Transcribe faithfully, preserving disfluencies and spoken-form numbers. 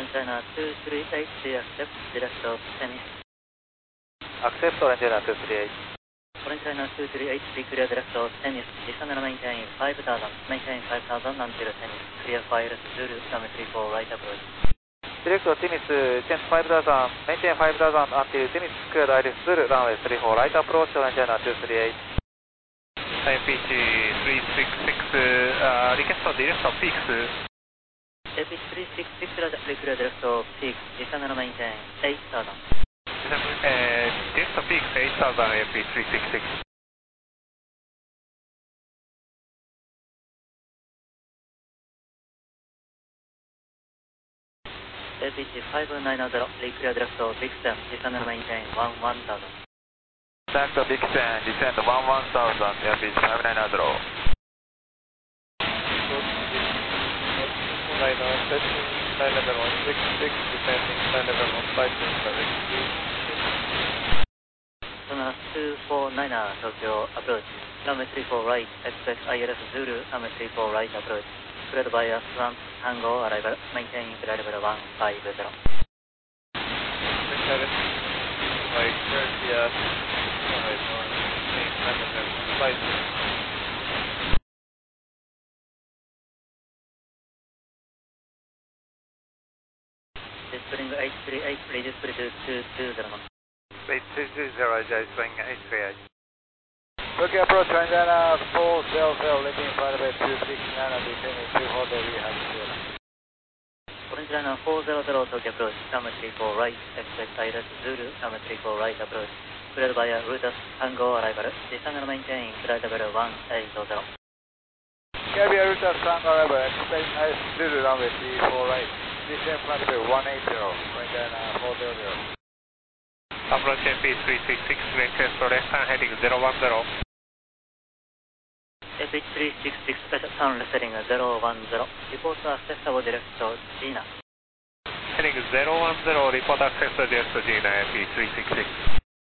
Orange China two three eight, accept direct of tennis. Accept Orange China two three eight. Orange China two three eight, clear direct of tennis. Descend and maintain five thousand, maintain five thousand until tennis. Clear fire Zulu, runway three four right approach. Direct of tennis, change five thousand, maintain five thousand until tennis, clear Iris Zulu, runway three four right approach, Orange China two three eight. I P H three six six, uh, request for direct of peaks. A P H three six six, clear direct of peaks. Descend and maintain eight thousand. Uh, direct of peaks eight thousand, A P H three six six. A P H five nine zero, clear direct of Vixen. Descend and maintain one one thousand. Direct of Vixen, descend one one thousand, A P H five nine zero. nine level one six six, descending nine level one five six, direct Sonora two four nine, Tokyo approach. Runway three four right, expect I L S Zulu, runway three four right approach. Cleared by a front Tango arrival, maintaining flight level one five zero. Right, thirty, uh, right, one, eight, nine level five zero. Spring eight three eight, please split to two two zero. eight two two zero, J swing eight three eight. Okay, approach Orange China four zero zero, landing flight level two six nine, descending two hotel, we have zero. Orange China four zero zero, Tokyo approach. Runway three four right, expect I L S Zulu, runway three four right approach. Cleared by a Rutas Tango arrival, descend and maintain flight level one eight zero. Carrier Rutas Tango arrival, expect I L S Zulu, runway three four right. Descend flight level one eight zero, Orange China four zero zero. Approach A P H three six six, request for left hand heading zero one zero. A P H three six six, turn left heading zero one zero. Report accessible direct to Gina. Heading zero one zero, report access to direct to Gina, A P H three six six.